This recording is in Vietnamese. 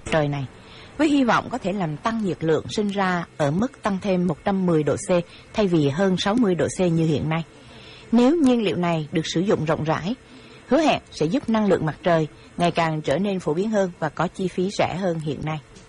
trời này, với hy vọng có thể làm tăng nhiệt lượng sinh ra ở mức tăng thêm 110 độ C thay vì hơn 60 độ C như hiện nay. Nếu nhiên liệu này được sử dụng rộng rãi, hứa hẹn sẽ giúp năng lượng mặt trời ngày càng trở nên phổ biến hơn và có chi phí rẻ hơn hiện nay.